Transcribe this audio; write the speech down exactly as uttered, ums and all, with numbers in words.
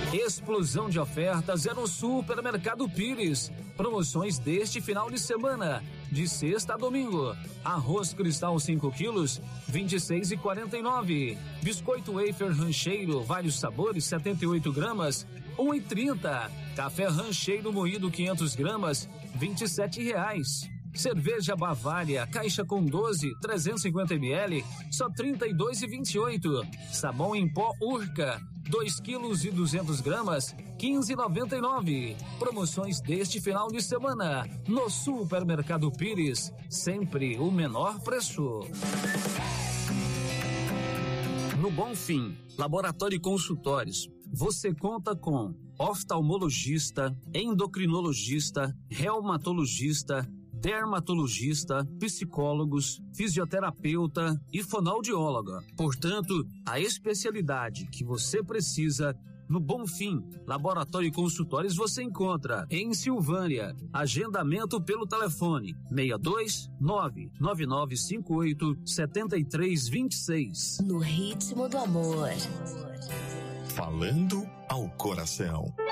Explosão de ofertas é no Supermercado Pires. Promoções deste final de semana, de sexta a domingo. Arroz Cristal cinco quilos, vinte e seis e quarenta e nove. Biscoito wafer rancheiro, vários sabores, setenta e oito gramas, um e trinta. Café rancheiro moído quinhentas gramas, vinte e sete reais. Cerveja Bavária, caixa com doze, trezentos e cinquenta mililitros, só trinta e dois e vinte e oito. Sabão em pó Urca, dois quilos e duzentas gramas, quinze e noventa e nove. Promoções deste final de semana no Supermercado Pires, sempre o menor preço. No Bonfim, Laboratório e Consultórios, você conta com oftalmologista, endocrinologista, reumatologista, dermatologista, psicólogos, fisioterapeuta e fonoaudióloga. Portanto, a especialidade que você precisa no Bonfim, Laboratório e Consultórios você encontra em Silvânia. Agendamento pelo telefone seis dois nove nove nove cinco oito sete três dois seis. No ritmo do amor. Falando ao coração.